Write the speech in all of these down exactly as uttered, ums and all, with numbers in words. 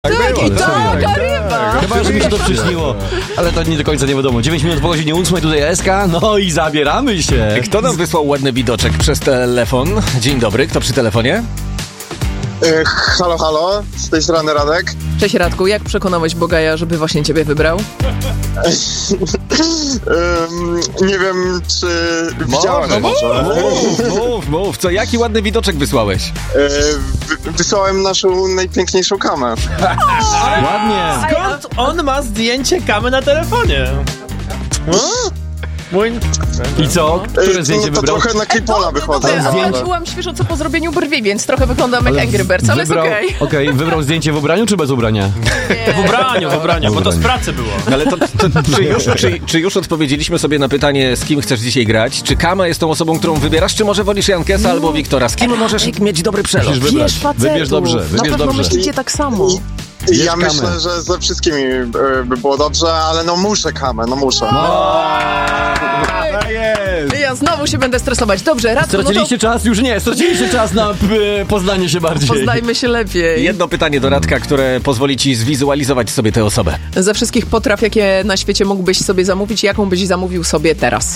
Tak, Tak, było, i to tak, taka tak, ryba. tak. Chyba, że mi się to przyśniło. Ale to nie do końca nie wiadomo. dziewięć minut po godzinie ósmej, tutaj S K, no i zabieramy się. Kto nam wysłał ładny widoczek przez telefon? Dzień dobry, kto przy telefonie? E, halo, halo, z tej strony Radek. Cześć Radku, jak przekonałeś Bogaja, żeby właśnie ciebie wybrał? Ym, nie wiem, czy widziałem no może. Mów, mów, mów. Co, jaki ładny widoczek wysłałeś? E, wy- wysłałem naszą najpiękniejszą kamę. Ładnie. Skąd on ma zdjęcie kamy na telefonie? Mój... I co? E, Które zdjęcie no to wybrał? trochę na K-Pola wychodzę. Ja ale- byłam świeżo co po zrobieniu brwi, więc trochę wyglądam jak Angry Birds, ale jest Wybrał, okej. okej, wybrał zdjęcie w ubraniu czy bez ubrania? W ubraniu, w ubraniu, bo to z ubraniu. pracy było. No ale to, to czy, już, czy, czy już odpowiedzieliśmy sobie na pytanie, z kim chcesz dzisiaj grać? Czy Kama jest tą osobą, którą wybierasz, czy może wolisz Jankesa albo Wiktora? Z kim możesz mieć dobry przelot? Musisz wybrać. Wiesz, facetów. Wybierz dobrze, Na wybierz pewno dobrze. myślicie tak samo. Ja kamę. myślę, że ze wszystkimi e, by było dobrze, ale no muszę kamę, no muszę. Ja znowu się będę stresować. Dobrze, Radku, no to Straciliście czas? Już nie, straciliście czas na p- poznanie się bardziej. poznajmy się lepiej. Jedno pytanie do Radka, które pozwoli ci zwizualizować sobie tę osobę. Ze wszystkich potraw, jakie na świecie mógłbyś sobie zamówić, jaką byś zamówił sobie teraz?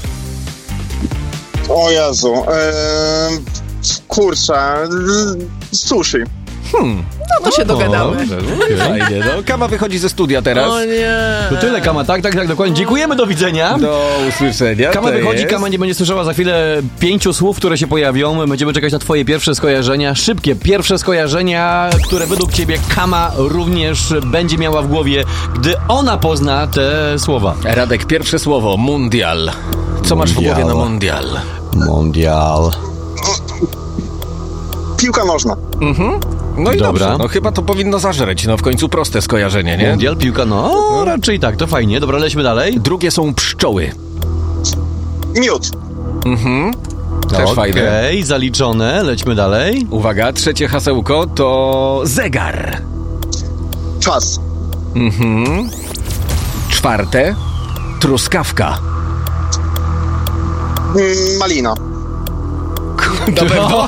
O Jezu. E, kurczę. Sushi. No to się dogadamy. Fajnie, no. Kama wychodzi ze studia teraz. O nie. To tyle, Kama, tak, tak, tak, dokładnie. Dziękujemy, do widzenia. Do usłyszenia. Kama to wychodzi, jest. Kama nie będzie słyszała za chwilę pięciu słów, które się pojawią. Będziemy czekać na twoje pierwsze skojarzenia. Szybkie pierwsze skojarzenia, które według ciebie Kama również będzie miała w głowie, gdy ona pozna te słowa. Radek, pierwsze słowo. Mundial. Co masz w Mundial. głowie na mundial? Mundial. Piłka nożna. No i Dobra. dobrze. No chyba to powinno zażreć. No w końcu proste skojarzenie, nie? Mundial, piłka, no raczej tak, to fajnie. Dobra, lećmy dalej. Drugie są pszczoły. Miód. Też fajne. Okej, zaliczone, lećmy dalej. Uwaga, trzecie hasełko to zegar. Czas. Czwarte truskawka. Mm, malina. Na pewno.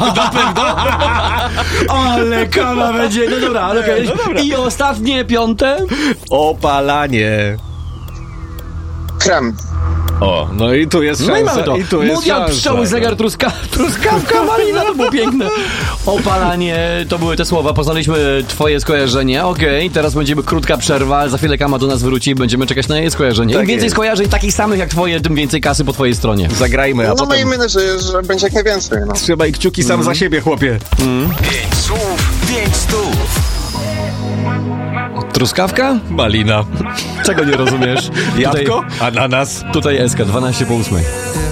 Ale Kama będzie, no dobra, ale okej. I ostatnie, piąte. Opalanie. Krem. O, no i tu jest szansa. No i mamy to. I tu jest Mundial, szansa. pszczoły, zegar, truska, truskawka, malina, to było piękne. Opalanie, to były te słowa. Poznaliśmy twoje skojarzenie. Okej, teraz będziemy krótka przerwa. Za chwilę Kama do nas wróci i będziemy czekać na jej skojarzenie. Im Tak więcej jest. skojarzeń takich samych jak twoje, tym więcej kasy po twojej stronie. Zagrajmy, a No potem miejmy nadzieję, że będzie jak najwięcej. No. trzymaj kciuki sam za siebie, chłopie. Pięć słów, pięć stów. Truskawka? Malina. Czego nie rozumiesz? Jabłko? Tutaj, Ananas. tutaj S K, dwanaście po ósmej.